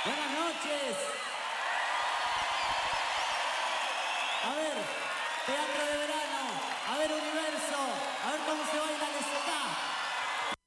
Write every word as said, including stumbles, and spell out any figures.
Buenas noches. A ver, teatro de verano. A ver, Universo.